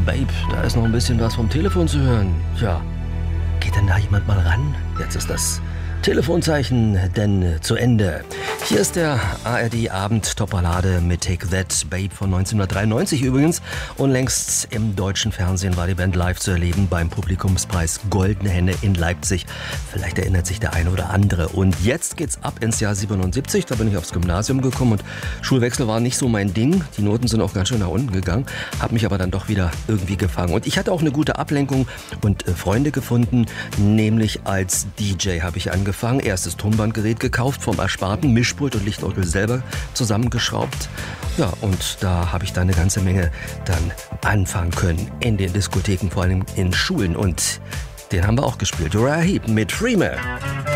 Babe, da ist noch ein bisschen was vom Telefon zu hören. Tja, geht denn da jemand mal ran? Jetzt ist das Telefonzeichen denn zu Ende. Hier ist der ARD-Abend-Topballade mit Take That, Babe von 1993 übrigens. Unlängst im deutschen Fernsehen war die Band live zu erleben beim Publikumspreis Goldene Henne in Leipzig. Vielleicht erinnert sich der eine oder andere. Und jetzt geht's ab ins Jahr 77. Da bin ich aufs Gymnasium gekommen und Schulwechsel war nicht so mein Ding. Die Noten sind auch ganz schön nach unten gegangen. Hab mich aber dann doch wieder irgendwie gefangen. Und ich hatte auch eine gute Ablenkung und Freunde gefunden. Nämlich als DJ habe ich angefangen. Erstes Tonbandgerät gekauft, vom Ersparten Mischpult und Lichtorgel selber zusammengeschraubt. Ja, und da habe ich dann eine ganze Menge dann anfangen können in den Diskotheken, vor allem in Schulen. Und den haben wir auch gespielt. Uriah Heep mit Dreamer.